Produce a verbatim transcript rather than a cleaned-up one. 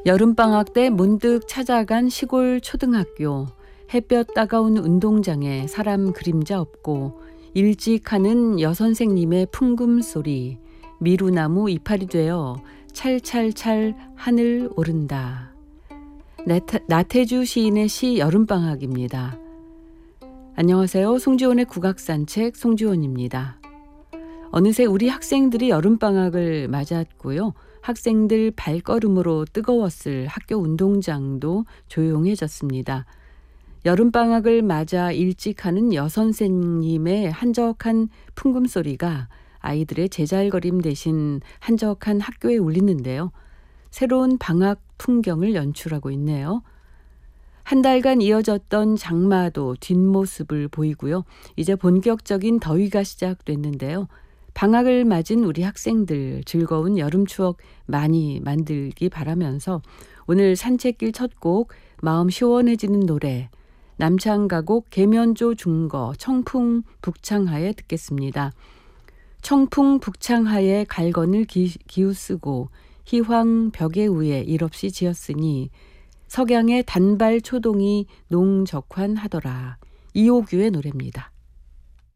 여름방학 때 문득 찾아간 시골 초등학교. 햇볕 따가운 운동장에 사람 그림자 없고 일찍 하는 여선생님의 풍금소리. 미루나무 이파리 되어 찰찰찰 하늘 오른다. 나태, 나태주 시인의 시 여름방학입니다. 안녕하세요. 송지원의 국악산책 송지원입니다. 어느새 우리 학생들이 여름방학을 맞았고요. 학생들 발걸음으로 뜨거웠을 학교 운동장도 조용해졌습니다. 여름방학을 맞아 일찍 하는 여선생님의 한적한 풍금소리가 아이들의 제잘거림 대신 한적한 학교에 울리는데요. 새로운 방학 풍경을 연출하고 있네요. 한 달간 이어졌던 장마도 뒷모습을 보이고요. 이제 본격적인 더위가 시작됐는데요. 방학을 맞은 우리 학생들 즐거운 여름 추억 많이 만들기 바라면서 오늘 산책길 첫 곡 마음 시원해지는 노래 남창가곡 계면조 중거 청풍 북창하에 듣겠습니다. 청풍 북창하에 갈건을 기, 기우쓰고 희황 벽에 위에 일없이 지었으니 석양의 단발 초동이 농적환하더라. 이호규의 노래입니다.